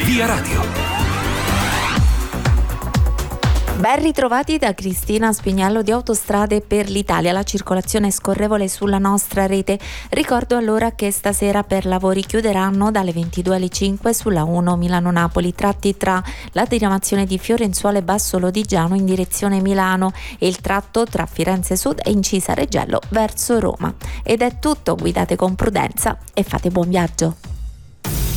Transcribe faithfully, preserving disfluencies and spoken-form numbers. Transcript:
Via Radio. Ben ritrovati da Cristina Spigniello di Autostrade per l'Italia. La circolazione è scorrevole sulla nostra rete. Ricordo allora che stasera per lavori chiuderanno dalle ventidue alle cinque sulla uno Milano-Napoli, tratti tra la diramazione di Fiorenzuola e Basso Lodigiano in direzione Milano e il tratto tra Firenze Sud e Incisa Reggello verso Roma. Ed è tutto, guidate con prudenza e fate buon viaggio.